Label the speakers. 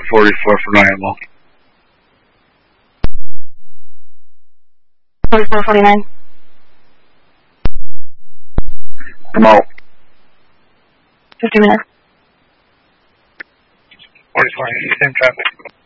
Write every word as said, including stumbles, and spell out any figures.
Speaker 1: forty-four for reliable.
Speaker 2: forty-four forty-nine.
Speaker 1: I'm out.
Speaker 2: fifty minutes.
Speaker 3: forty-four, same traffic.